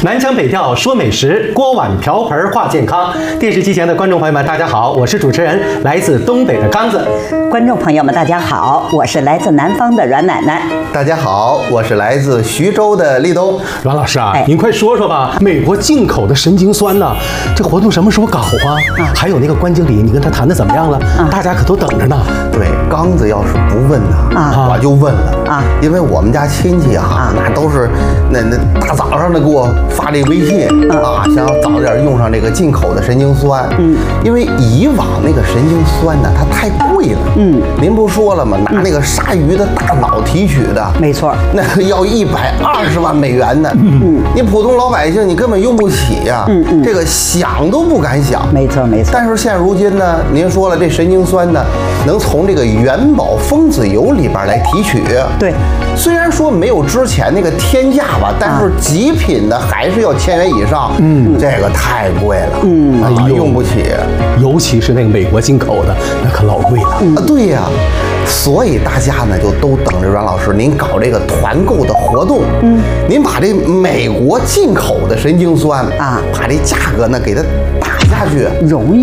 南腔北调说美食，锅碗瓢盆话健康。电视机前的观众朋友们，大家好，我是主持人，来自东北的刚子。 观众朋友们，大家好，我是来自南方的阮奶奶。 大家好，我是来自徐州的立冬。 阮老师啊，您快说说吧，美国进口的神经酸呢，这活动什么时候搞啊？还有那个关经理，你跟他谈的怎么样了？大家可都等着呢。 对，刚子要是不问呢，我就问了因为我们家亲戚那都是那大早上的给我发这微信想要早点用上这个进口的神经酸。因为以往那个神经酸呢，它太贵了。您不说了吗？拿那个鲨鱼的大脑提取的， 没错， 那个要120万美元呢。你普通老百姓你根本用不起呀。这个想都不敢想。 没错没错。 但是现如今呢，您说了这神经酸呢，能从这个元宝蜂子油里边来提取。 对， 虽然说没有之前那个天价吧，但是极品的还是要1000元以上。这个太贵了。用不起。 尤其是那个美国进口的，那可老贵了。 对呀。所以大家呢就都等着阮老师您搞这个团购的活动。您把这美国进口的神经酸把这价格呢给它打下去， 容易。